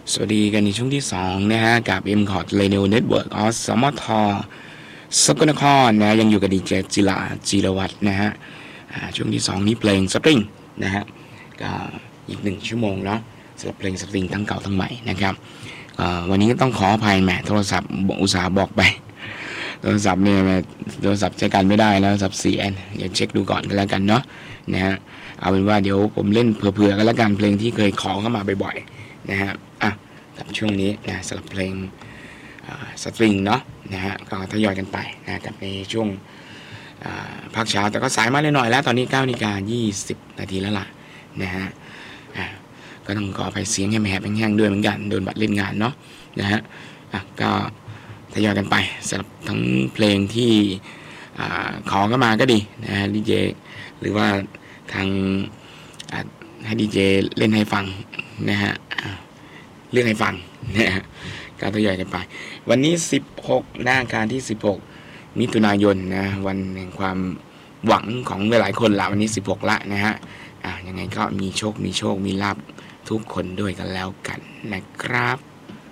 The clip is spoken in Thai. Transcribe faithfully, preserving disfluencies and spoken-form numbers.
สวัสดีกันในช่วงที่สองนะฮะกับ เอ็ม คอร์ด Radio Network อสมทสกลนครนะยังอยู่กับดีเจจิราจิรวัฒน์นะฮะช่วงที่สองนี้เพลงสตริงนะฮะก็อีกหนึ่งชั่วโมงเนาะสำหรับเพลงสตริงทั้งเก่าทั้งใหม่นะครับวันนี้ต้องขออภัยแหมโทรศัพท์อุตส่าห์บอกไปโทรศัพท์เนี่ยโทรศัพท์ใช้การไม่ได้แล้วโทรศัพท์เสียเดี๋ยวเช็คดูก่อนก็แล้วกันเนาะนะฮะเอาเป็นว่าเดี๋ยวผมเล่นเผื่อๆกันแล้วกันเพลงที่เคยขอเข้ามาบ่อยๆนะฮะอ่ะกับช่วงนี้นะสำหรับเพลงสตริงเนาะนะฮะก็ทยอยกันไปนะกับในช่วงพักเช้าแต่ก็สายมาเลยหน่อยแล้วตอนนี้เก้านาฬิกายี่สิบนาทีแล้วล่ะนะฮะก็ต้องขอไปเสียงแหบๆแห้งๆด้วยเหมือนกันโดนบัตรเล่นงานเนาะนะฮะก็ทยอยกันไปสำหรับทั้งเพลงที่ขอก็มาก็ดีนะฮะดีเจหรือว่าทางให้ดีเจเล่นให้ฟังนะฮะเรื่องให้ฟังนะฮะการทยอยกันไปวันนี้สิบหกหน้าการที่สิบหกมิถุนายนนะวันแห่งความหวังของหลายๆคนละวันนี้สิบหกละนะฮะอ่ะยังไงก็มีโชคมีโชคมีลาภทุกคนด้วยกันแล้วกันนะครับ